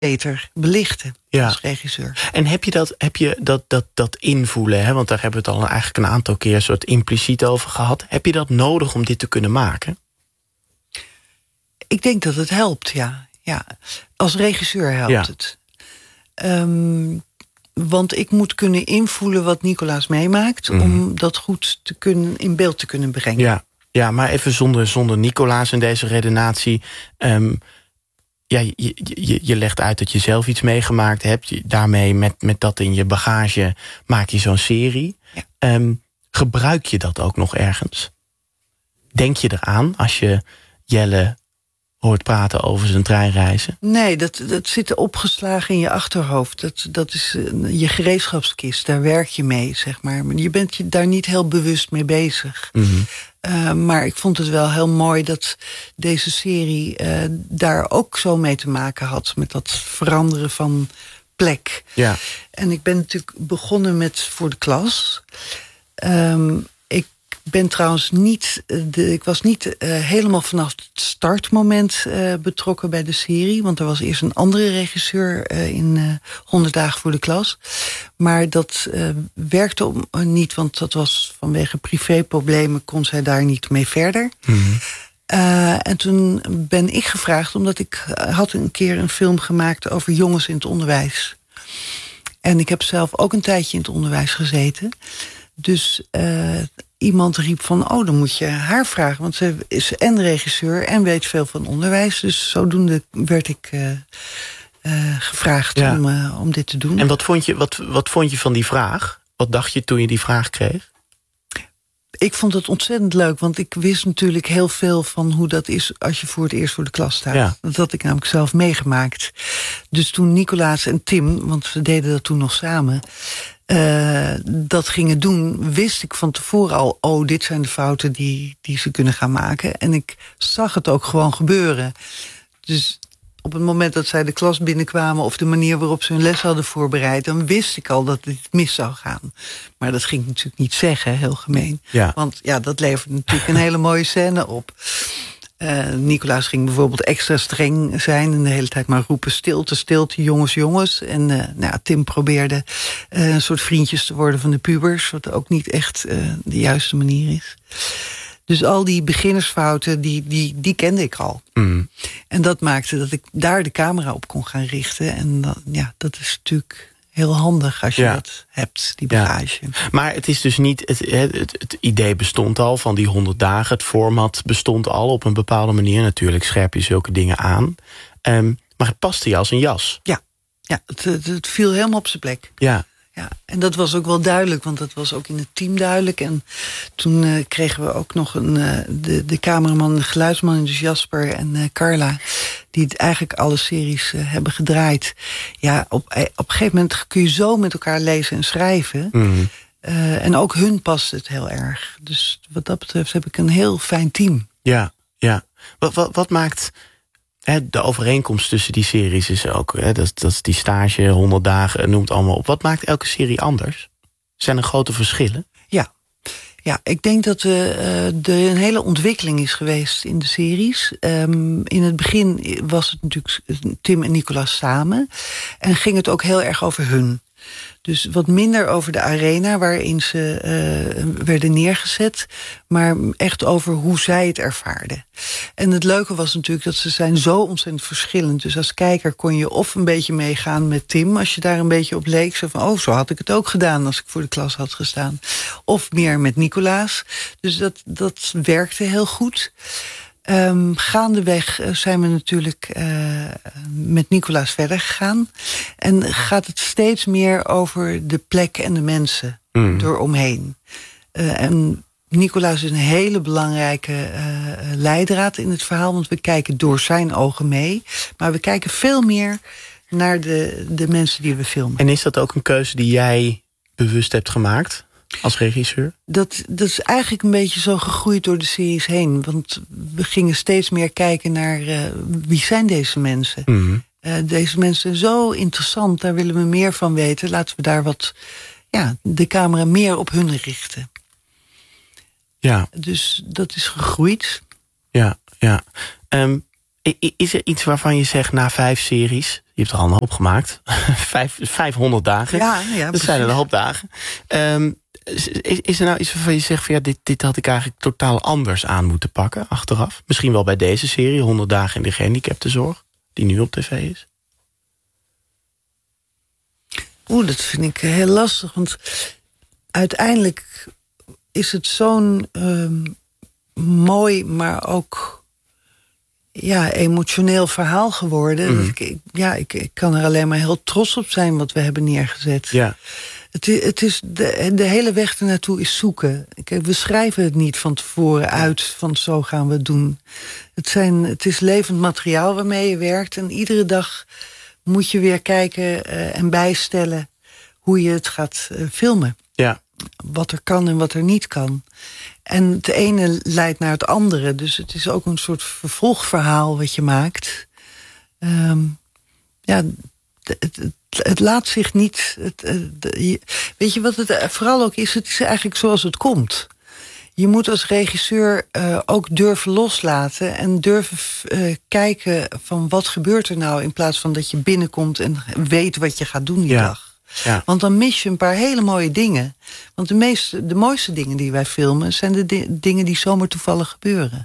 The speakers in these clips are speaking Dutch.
beter belichten als regisseur. En heb je dat invoelen, hè? Want daar hebben we het al eigenlijk een aantal keer soort impliciet over gehad. Heb je dat nodig om dit te kunnen maken? Ik denk dat het helpt, ja. Als regisseur helpt het. Want ik moet kunnen invoelen wat Nicolaas meemaakt, om dat goed te kunnen in beeld te kunnen brengen. Ja, maar even zonder Nicolaas in deze redenatie. Je legt uit dat je zelf iets meegemaakt hebt. Daarmee met dat in je bagage maak je zo'n serie. Ja. Gebruik je dat ook nog ergens? Denk je eraan als je Jelle hoort praten over zijn treinreizen? Nee, dat zit opgeslagen in je achterhoofd. Dat is je gereedschapskist, daar werk je mee, zeg maar. Maar je bent je daar niet heel bewust mee bezig. Maar ik vond het wel heel mooi dat deze serie daar ook zo mee te maken had, met dat veranderen van plek. Ja. En ik ben natuurlijk begonnen met Voor de Klas. Ik ben trouwens ik was niet helemaal vanaf het startmoment betrokken bij de serie. Want er was eerst een andere regisseur in 100 dagen voor de klas. Maar dat werkte niet, want dat was vanwege privéproblemen kon zij daar niet mee verder. En toen ben ik gevraagd, omdat ik had een keer een film gemaakt over jongens in het onderwijs. En ik heb zelf ook een tijdje in het onderwijs gezeten. Dus iemand riep van, dan moet je haar vragen. Want ze is en regisseur en weet veel van onderwijs. Dus zodoende werd ik gevraagd om dit te doen. En wat vond je van die vraag? Wat dacht je toen je die vraag kreeg? Ik vond het ontzettend leuk, want ik wist natuurlijk heel veel van hoe dat is als je voor het eerst voor de klas staat. Ja. Dat had ik namelijk zelf meegemaakt. Dus toen Nicolaas en Tim, want we deden dat toen nog samen, dat gingen doen, wist ik van tevoren al, dit zijn de fouten die ze kunnen gaan maken. En ik zag het ook gewoon gebeuren. Dus op het moment dat zij de klas binnenkwamen, of de manier waarop ze hun les hadden voorbereid, dan wist ik al dat het mis zou gaan. Maar dat ging ik natuurlijk niet zeggen, heel gemeen. Ja. Want dat levert natuurlijk een hele mooie scène op. Nicolaas ging bijvoorbeeld extra streng zijn en de hele tijd maar roepen, stilte, jongens. En Tim probeerde een soort vriendjes te worden van de pubers, wat ook niet echt de juiste manier is. Dus al die beginnersfouten, die kende ik al. En dat maakte dat ik daar de camera op kon gaan richten. En dat is natuurlijk heel handig als je dat hebt, die bagage. Ja. Maar het is dus niet, het idee bestond al van die 100 dagen. Het format bestond al op een bepaalde manier. Natuurlijk scherp je zulke dingen aan. Maar het paste je als een jas. Ja, het viel helemaal op zijn plek. Ja. Ja, en dat was ook wel duidelijk, want dat was ook in het team duidelijk. En toen kregen we ook nog de cameraman, de geluidsman, dus Jasper en Carla, die eigenlijk alle series hebben gedraaid. Ja, op een gegeven moment kun je zo met elkaar lezen en schrijven. En ook hun past het heel erg. Dus wat dat betreft heb ik een heel fijn team. Ja. Wat maakt de overeenkomst tussen die series is ook, dat is die stage, 100 dagen, noemt allemaal op. Wat maakt elke serie anders? Zijn er grote verschillen? Ja, ik denk dat er een hele ontwikkeling is geweest in de series. In het begin was het natuurlijk Tim en Nicolaas samen. En ging het ook heel erg over hun. Dus wat minder over de arena waarin ze werden neergezet, maar echt over hoe zij het ervaarden. En het leuke was natuurlijk dat ze zijn zo ontzettend verschillend. Dus als kijker kon je of een beetje meegaan met Tim, als je daar een beetje op leek. Zo van, zo had ik het ook gedaan als ik voor de klas had gestaan. Of meer met Nicolaas. Dus dat werkte heel goed. Gaandeweg zijn we natuurlijk met Nicolaas verder gegaan. En gaat het steeds meer over de plek en de mensen eromheen. En Nicolaas is een hele belangrijke leidraad in het verhaal. Want we kijken door zijn ogen mee. Maar we kijken veel meer naar de mensen die we filmen. En is dat ook een keuze die jij bewust hebt gemaakt als regisseur? Dat is eigenlijk een beetje zo gegroeid door de series heen. Want we gingen steeds meer kijken naar wie zijn deze mensen. Deze mensen zijn zo interessant, daar willen we meer van weten. Laten we daar de camera meer op hun richten. Ja. Dus dat is gegroeid. Ja. Is er iets waarvan je zegt na 5 series, Je hebt er al een hoop gemaakt. 500 dagen. Ja, dat zijn er een hoop dagen. Is er nou iets waarvan je zegt van dit had ik eigenlijk totaal anders aan moeten pakken achteraf? Misschien wel bij deze serie, 100 dagen in de gehandicaptenzorg, die nu op tv is. Dat vind ik heel lastig. Want uiteindelijk is het zo'n mooi, maar ook emotioneel verhaal geworden. Mm-hmm. Ik kan er alleen maar heel trots op zijn wat we hebben neergezet. Ja. Het is de hele weg ernaartoe is zoeken. Kijk, we schrijven het niet van tevoren uit van zo gaan we het doen. Het is levend materiaal waarmee je werkt. En iedere dag moet je weer kijken en bijstellen hoe je het gaat filmen. Ja. Wat er kan en wat er niet kan. En het ene leidt naar het andere. Dus het is ook een soort vervolgverhaal wat je maakt. Het laat zich niet... weet je wat het vooral ook is? Het is eigenlijk zoals het komt. Je moet als regisseur ook durven loslaten... en durven kijken van wat gebeurt er nou... in plaats van dat je binnenkomt en weet wat je gaat doen die dag. Ja. Want dan mis je een paar hele mooie dingen. Want de mooiste dingen die wij filmen... zijn de dingen die zomaar toevallig gebeuren.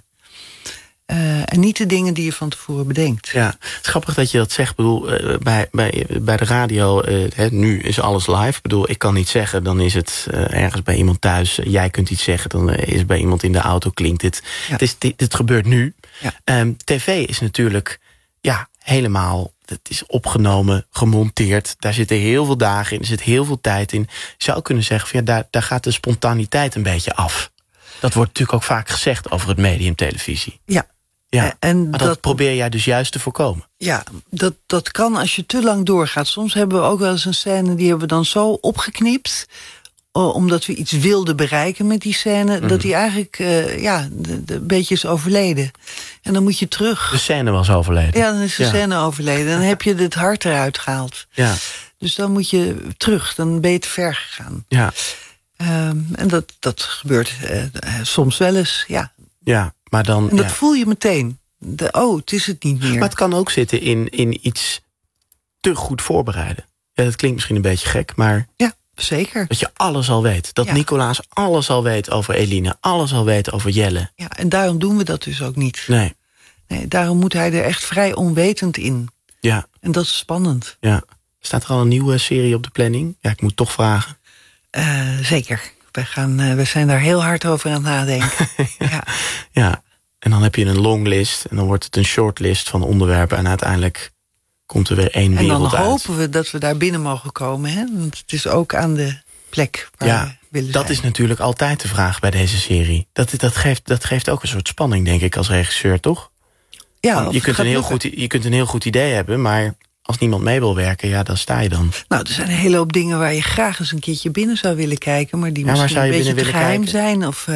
En niet de dingen die je van tevoren bedenkt. Ja, het is grappig dat je dat zegt. Ik bedoel, bij de radio, nu is alles live. Ik bedoel, ik kan niet zeggen, dan is het ergens bij iemand thuis. Jij kunt iets zeggen, dan is het bij iemand in de auto, klinkt het. Ja. Het gebeurt nu. Ja. TV is natuurlijk helemaal... Het is opgenomen, gemonteerd. Daar zitten heel veel dagen in, er zit heel veel tijd in. Je zou kunnen zeggen, van, daar gaat de spontaniteit een beetje af. Dat wordt natuurlijk ook vaak gezegd over het medium televisie. Ja. Maar dat probeer jij dus juist te voorkomen. Ja, dat kan als je te lang doorgaat. Soms hebben we ook wel eens een scène, die hebben we dan zo opgeknipt... omdat we iets wilden bereiken met die scène... dat die eigenlijk een beetje is overleden. En dan moet je terug. De scène was overleden? Ja, dan is de scène overleden. En dan heb je het hart eruit gehaald. Ja. Dus dan moet je terug. Dan ben je te ver gegaan. Ja. En dat gebeurt soms wel eens, Ja, maar dan... En dat voel je meteen. Het is het niet meer. Maar het kan ook zitten in iets te goed voorbereiden. Ja, dat klinkt misschien een beetje gek, maar... Ja. Zeker. Dat je alles al weet. Dat Nicolaas alles al weet over Eline. Alles al weet over Jelle. Ja, en daarom doen we dat dus ook niet. Nee, daarom moet hij er echt vrij onwetend in. Ja. En dat is spannend. Ja. Staat er al een nieuwe serie op de planning? Ja, ik moet toch vragen. Zeker. We zijn daar heel hard over aan het nadenken. Ja. En dan heb je een longlist. En dan wordt het een shortlist van onderwerpen. En uiteindelijk... komt er weer één wereld uit. En dan hopen we dat we daar binnen mogen komen. Hè? Want het is ook aan de plek waar we willen zijn. Dat is natuurlijk altijd de vraag bij deze serie. Dat geeft ook een soort spanning, denk ik, als regisseur, toch? Ja, je kunt een heel goed idee hebben, maar als niemand mee wil werken, dan sta je dan. Nou, er zijn een hele hoop dingen waar je graag eens een keertje binnen zou willen kijken... maar die misschien een beetje te geheim zijn. Of,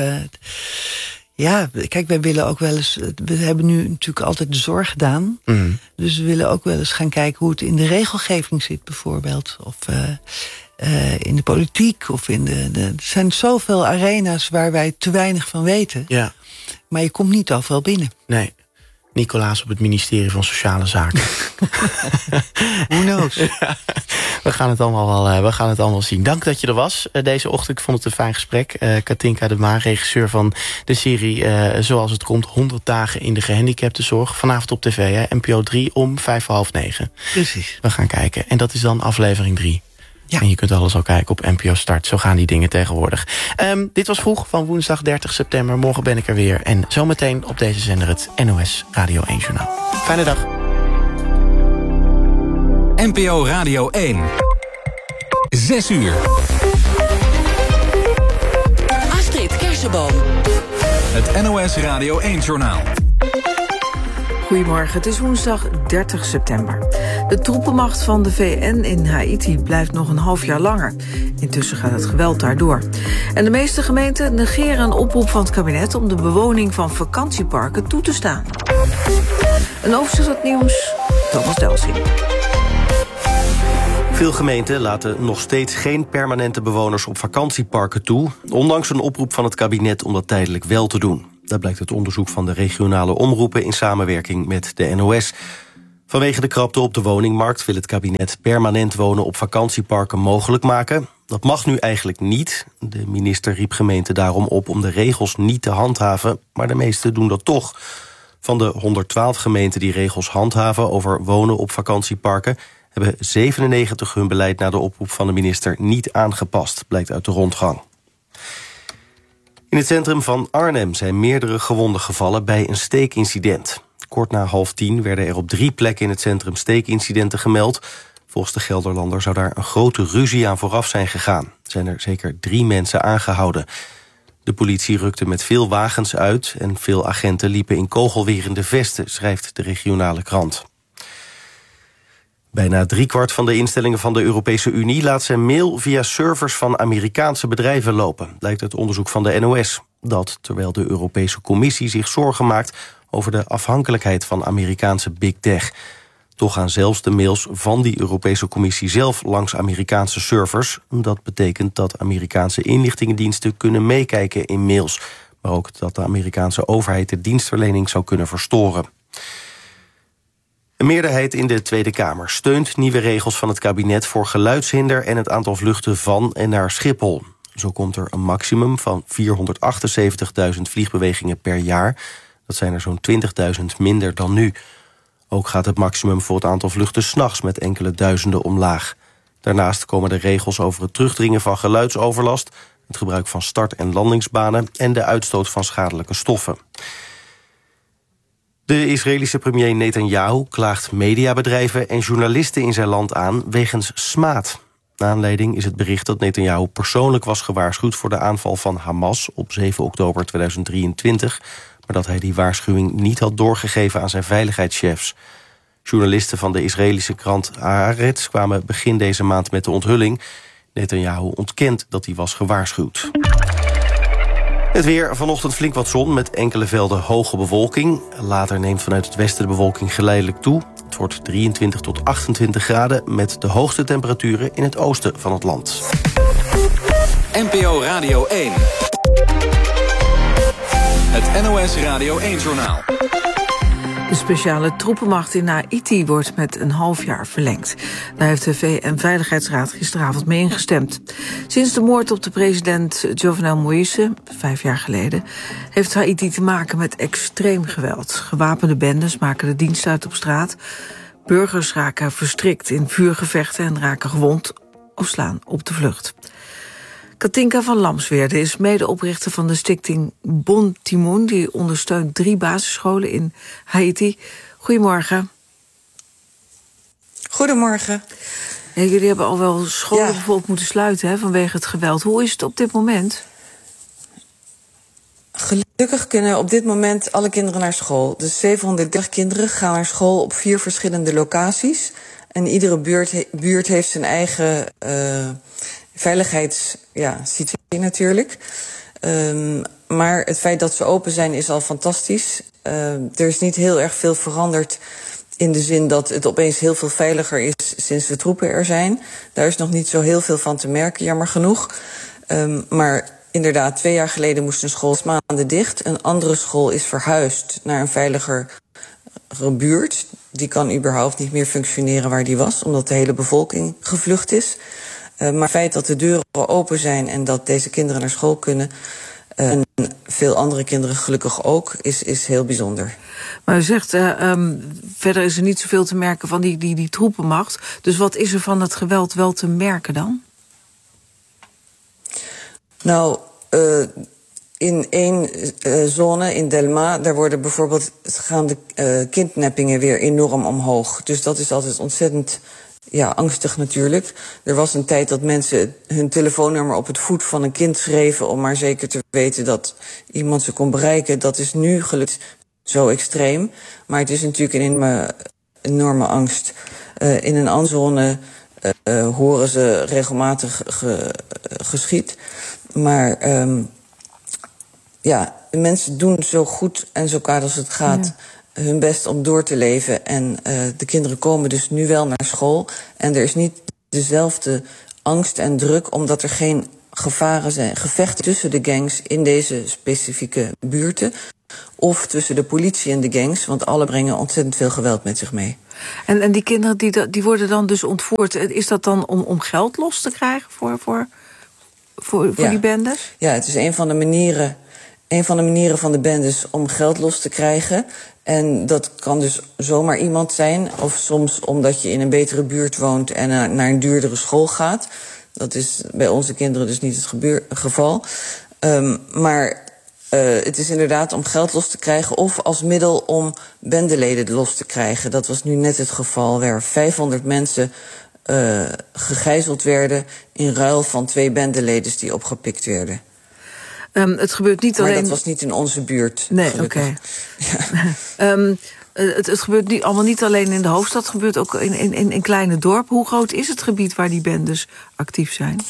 kijk, wij willen ook wel eens... We hebben nu natuurlijk altijd de zorg gedaan. Mm. Dus we willen ook wel eens gaan kijken hoe het in de regelgeving zit, bijvoorbeeld. Of in de politiek. Of er zijn zoveel arena's waar wij te weinig van weten. Ja. Maar je komt niet overal binnen. Nee. Nicolaas op het ministerie van Sociale Zaken. Who knows? Ja, we gaan het allemaal zien. Dank dat je er was deze ochtend. Ik vond het een fijn gesprek. Katinka de Maar, regisseur van de serie Zoals het komt. 100 dagen in de gehandicaptenzorg. Vanavond op tv, hè? NPO 3 om 9:05. Precies. We gaan kijken. En dat is dan aflevering 3. Ja. En je kunt alles al kijken op NPO Start. Zo gaan die dingen tegenwoordig. Dit was Vroeg van woensdag 30 september. Morgen ben ik er weer. En zometeen op deze zender het NOS Radio 1 Journaal. Fijne dag. NPO Radio 1. 6 uur. Astrid Kersenboom. Het NOS Radio 1 Journaal. Goedemorgen, het is woensdag 30 september. De troepenmacht van de VN in Haiti blijft nog een half jaar langer. Intussen gaat het geweld daardoor. En de meeste gemeenten negeren een oproep van het kabinet... om de bewoning van vakantieparken toe te staan. Een overzicht van het nieuws, Thomas Delsing. Veel gemeenten laten nog steeds geen permanente bewoners op vakantieparken toe... ondanks een oproep van het kabinet om dat tijdelijk wel te doen. Dat blijkt uit onderzoek van de regionale omroepen... in samenwerking met de NOS. Vanwege de krapte op de woningmarkt wil het kabinet permanent wonen op vakantieparken mogelijk maken. Dat mag nu eigenlijk niet. De minister riep gemeenten daarom op om de regels niet te handhaven, maar de meeste doen dat toch. Van de 112 gemeenten die regels handhaven over wonen op vakantieparken hebben 97 hun beleid na de oproep van de minister niet aangepast, blijkt uit de rondgang. In het centrum van Arnhem zijn meerdere gewonden gevallen bij een steekincident. Kort na 9:30 werden er op 3 plekken in het centrum steekincidenten gemeld. Volgens de Gelderlander zou daar een grote ruzie aan vooraf zijn gegaan. Zijn er zeker 3 mensen aangehouden. De politie rukte met veel wagens uit en veel agenten liepen in kogelwerende vesten, schrijft de regionale krant. Bijna 3/4 van de instellingen van de Europese Unie laat zijn mail via servers van Amerikaanse bedrijven lopen, blijkt uit onderzoek van de NOS. Dat terwijl de Europese Commissie zich zorgen maakt over de afhankelijkheid van Amerikaanse big tech. Toch gaan zelfs de mails van die Europese Commissie zelf langs Amerikaanse servers. Dat betekent dat Amerikaanse inlichtingendiensten kunnen meekijken in mails, maar ook dat de Amerikaanse overheid de dienstverlening zou kunnen verstoren. Een meerderheid in de Tweede Kamer steunt nieuwe regels van het kabinet voor geluidshinder en het aantal vluchten van en naar Schiphol. Zo komt er een maximum van 478.000 vliegbewegingen per jaar. Dat zijn er zo'n 20.000 minder dan nu. Ook gaat het maximum voor het aantal vluchten 's nachts met enkele duizenden omlaag. Daarnaast komen de regels over het terugdringen van geluidsoverlast, het gebruik van start- en landingsbanen en de uitstoot van schadelijke stoffen. De Israëlische premier Netanyahu klaagt mediabedrijven en journalisten in zijn land aan wegens smaad. Aanleiding is het bericht dat Netanyahu persoonlijk was gewaarschuwd voor de aanval van Hamas op 7 oktober 2023... maar dat hij die waarschuwing niet had doorgegeven aan zijn veiligheidschefs. Journalisten van de Israëlische krant Haaretz kwamen begin deze maand met de onthulling. Netanyahu ontkent dat hij was gewaarschuwd. Het weer, vanochtend flink wat zon met enkele velden hoge bewolking. Later neemt vanuit het westen de bewolking geleidelijk toe. Het wordt 23 tot 28 graden met de hoogste temperaturen in het oosten van het land. NPO Radio 1. Het NOS Radio 1-journaal. De speciale troepenmacht in Haïti wordt met een half jaar verlengd. Daar heeft de VN-veiligheidsraad gisteravond mee ingestemd. Sinds de moord op de president Jovenel Moïse, 5 jaar geleden, heeft Haïti te maken met extreem geweld. Gewapende bendes maken de dienst uit op straat. Burgers raken verstrikt in vuurgevechten en raken gewond of slaan op de vlucht. Katinka van Lamsweerde is medeoprichter van de stichting Bon Timoun, die ondersteunt 3 basisscholen in Haïti. Goedemorgen. Goedemorgen. Ja, jullie hebben al wel scholen bijvoorbeeld moeten sluiten vanwege het geweld. Hoe is het op dit moment? Gelukkig kunnen op dit moment alle kinderen naar school. Dus 730 kinderen gaan naar school op 4 verschillende locaties. En iedere buurt heeft zijn eigen veiligheidssituatie natuurlijk. Maar het feit dat ze open zijn is al fantastisch. Er is niet heel erg veel veranderd in de zin dat het opeens heel veel veiliger is sinds de troepen er zijn. Daar is nog niet zo heel veel van te merken, jammer genoeg. Maar inderdaad, 2 jaar geleden moest een school 6 maanden dicht. Een andere school is verhuisd naar een veiligere buurt. Die kan überhaupt niet meer functioneren waar die was, omdat de hele bevolking gevlucht is. Maar het feit dat de deuren open zijn en dat deze kinderen naar school kunnen, en veel andere kinderen gelukkig ook, is heel bijzonder. Maar u zegt, verder is er niet zoveel te merken van die troepenmacht. Dus wat is er van het geweld wel te merken dan? Nou, in 1 zone, in Delma, daar worden bijvoorbeeld gaan de kidnappingen weer enorm omhoog. Dus dat is altijd ontzettend angstig natuurlijk. Er was een tijd dat mensen hun telefoonnummer op het voet van een kind schreven om maar zeker te weten dat iemand ze kon bereiken. Dat is nu gelukkig zo extreem. Maar het is natuurlijk een enorme angst. In een andere zone horen ze regelmatig geschiet. Maar mensen doen zo goed en zo kwaad als het gaat hun best om door te leven. En de kinderen komen dus nu wel naar school. En er is niet dezelfde angst en druk, omdat er geen gevaren zijn, gevechten tussen de gangs in deze specifieke buurten. Of tussen de politie en de gangs, want alle brengen ontzettend veel geweld met zich mee. En die kinderen die worden dan dus ontvoerd. Is dat dan om geld los te krijgen voor die bendes? Ja, het is een van de manieren van de bendes om geld los te krijgen. En dat kan dus zomaar iemand zijn. Of soms omdat je in een betere buurt woont en naar een duurdere school gaat. Dat is bij onze kinderen dus niet het geval. Maar het is inderdaad om geld los te krijgen of als middel om bendeleden los te krijgen. Dat was nu net het geval waar 500 mensen gegijzeld werden in ruil van 2 bendeleden die opgepikt werden. Het gebeurt niet alleen... Maar dat was niet in onze buurt. Nee, oké. Ja. Het gebeurt allemaal niet alleen in de hoofdstad, het gebeurt ook in kleine dorpen. Hoe groot is het gebied waar die bendes actief zijn?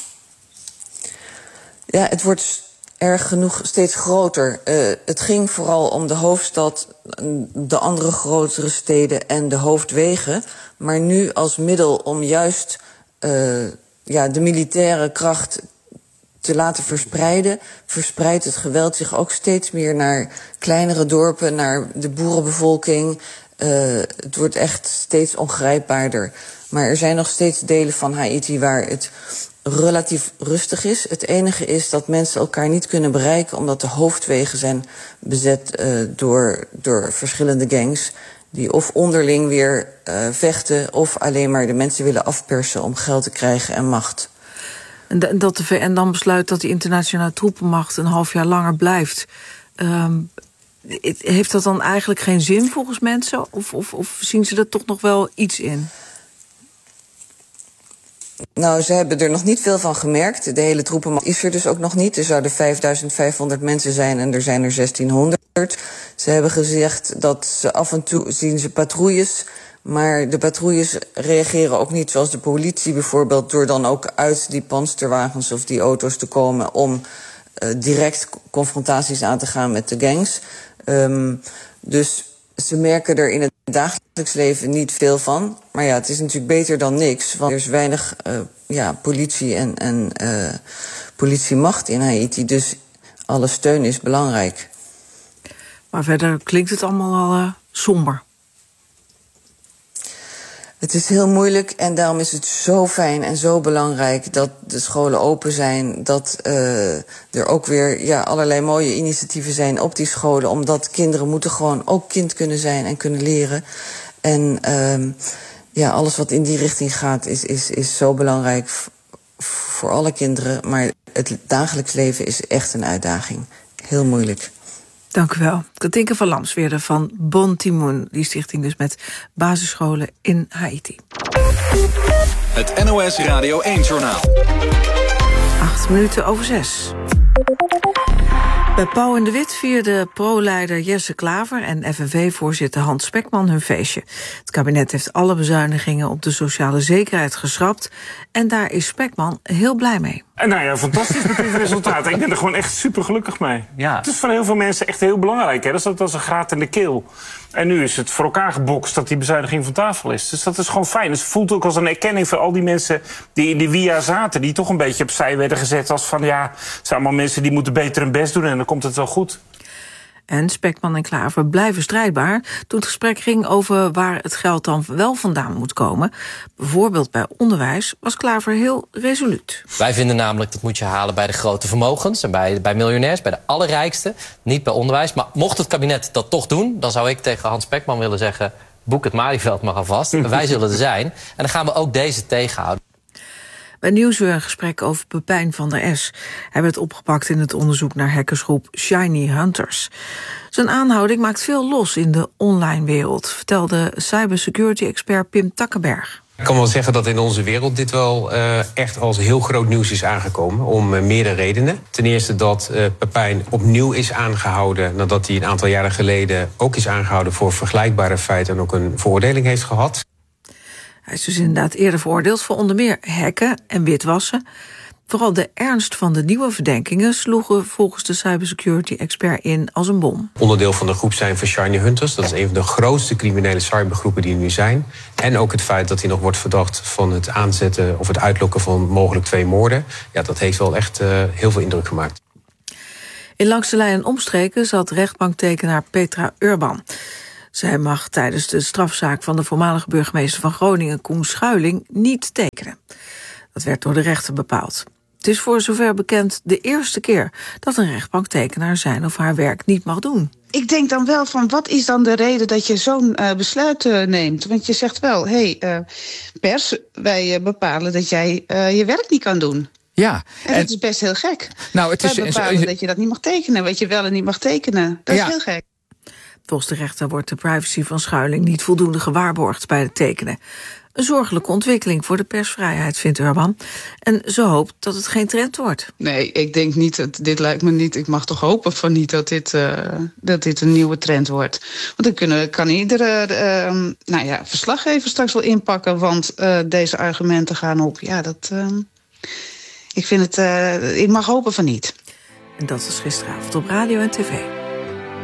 Ja, het wordt erg genoeg steeds groter. Het ging vooral om de hoofdstad, de andere grotere steden en de hoofdwegen. Maar nu als middel om juist de militaire kracht te laten verspreiden, verspreidt het geweld zich ook steeds meer naar kleinere dorpen, naar de boerenbevolking. Het wordt echt steeds ongrijpbaarder. Maar er zijn nog steeds delen van Haiti waar het relatief rustig is. Het enige is dat mensen elkaar niet kunnen bereiken omdat de hoofdwegen zijn bezet door verschillende gangs die of onderling weer vechten of alleen maar de mensen willen afpersen om geld te krijgen en macht. En dat de VN dan besluit dat die internationale troepenmacht een half jaar langer blijft. Heeft dat dan eigenlijk geen zin volgens mensen? Of zien ze er toch nog wel iets in? Nou, ze hebben er nog niet veel van gemerkt. De hele troepenmacht is er dus ook nog niet. Er zouden 5500 mensen zijn en er zijn er 1600. Ze hebben gezegd dat ze af en toe zien ze patrouilles. Maar de patrouilles reageren ook niet zoals de politie bijvoorbeeld, door dan ook uit die panzerwagens of die auto's te komen om direct confrontaties aan te gaan met de gangs. Dus ze merken er in het dagelijks leven niet veel van. Maar ja, het is natuurlijk beter dan niks, want er is weinig politie en politiemacht in Haiti. Dus alle steun is belangrijk. Maar verder klinkt het allemaal al somber. Het is heel moeilijk en daarom is het zo fijn en zo belangrijk dat de scholen open zijn. Dat er ook weer allerlei mooie initiatieven zijn op die scholen. Omdat kinderen moeten gewoon ook kind kunnen zijn en kunnen leren. En alles wat in die richting gaat is zo belangrijk voor alle kinderen. Maar het dagelijks leven is echt een uitdaging. Heel moeilijk. Dank u wel. Katinka van Lamsweerde van Bon Timoun. Die stichting dus met basisscholen in Haiti. Het NOS Radio 1-journaal. 6:08. Bij Pauw en de Wit vierde pro-leider Jesse Klaver en FNV-voorzitter Hans Spekman hun feestje. Het kabinet heeft alle bezuinigingen op de sociale zekerheid geschrapt. En daar is Spekman heel blij mee. En nou ja, fantastisch met dit resultaat. Ik ben er gewoon echt super gelukkig mee. Ja. Het is voor heel veel mensen echt heel belangrijk. Hè? Dat is een graat in de keel. En nu is het voor elkaar gebokst dat die bezuiniging van tafel is. Dus dat is gewoon fijn. Dus het voelt ook als een erkenning voor al die mensen die in die WIA zaten, die toch een beetje opzij werden gezet als van het zijn allemaal mensen die moeten beter hun best doen en dan komt het wel goed. En Spekman en Klaver blijven strijdbaar toen het gesprek ging over waar het geld dan wel vandaan moet komen. Bijvoorbeeld bij onderwijs was Klaver heel resoluut. Wij vinden namelijk dat moet je halen bij de grote vermogens en bij miljonairs, bij de allerrijksten, niet bij onderwijs. Maar mocht het kabinet dat toch doen, dan zou ik tegen Hans Spekman willen zeggen, boek het Malieveld maar alvast. Wij zullen er zijn en dan gaan we ook deze tegenhouden. Bij Nieuwsuur een gesprek over Pepijn van der S. Hij werd opgepakt in het onderzoek naar hackersgroep Shiny Hunters. Zijn aanhouding maakt veel los in de online wereld, vertelde cybersecurity-expert Pim Takkenberg. Ik kan wel zeggen dat in onze wereld dit wel echt als heel groot nieuws is aangekomen. Om meerdere redenen. Ten eerste dat Pepijn opnieuw is aangehouden nadat hij een aantal jaren geleden ook is aangehouden voor vergelijkbare feiten en ook een veroordeling heeft gehad. Hij is dus inderdaad eerder veroordeeld voor onder meer hacken en witwassen. Vooral de ernst van de nieuwe verdenkingen sloegen volgens de cybersecurity-expert in als een bom. Onderdeel van de groep zijn van Shiny Hunters. Dat is een van de grootste criminele cybergroepen die er nu zijn. En ook het feit dat hij nog wordt verdacht van het aanzetten of het uitlokken van mogelijk 2 moorden. Ja, dat heeft wel echt heel veel indruk gemaakt. In Langs de Lijn en omstreken zat rechtbanktekenaar Petra Urban. Zij mag tijdens de strafzaak van de voormalige burgemeester van Groningen, Koen Schuiling, niet tekenen. Dat werd door de rechter bepaald. Het is voor zover bekend de eerste keer dat een rechtbanktekenaar zijn of haar werk niet mag doen. Ik denk dan wel van, wat is dan de reden dat je zo'n besluit neemt? Want je zegt wel, pers, wij bepalen dat jij je werk niet kan doen. Ja. En dat is best heel gek. Nou, het is wij bepalen dat je dat niet mag tekenen, wat je wel en niet mag tekenen. Dat is heel gek. Volgens de rechter wordt de privacy van Schuiling niet voldoende gewaarborgd bij het tekenen. Een zorgelijke ontwikkeling voor de persvrijheid, vindt Urban. En ze hoopt dat het geen trend wordt. Nee, ik denk niet, dit lijkt me niet. Ik mag toch hopen van niet dat dit een nieuwe trend wordt. Want dan kan iedere verslaggever straks wel inpakken. Want deze argumenten gaan op. Ja, ik mag hopen van niet. En dat was gisteravond op radio en tv.